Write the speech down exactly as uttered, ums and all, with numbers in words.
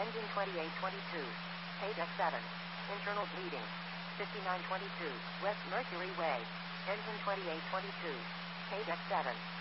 Engine twenty-eight twenty-two. Page X seven. Internal bleeding. fifty-nine twenty-two. West Mercury Way. Engine twenty-eight twenty-two. Page X seven.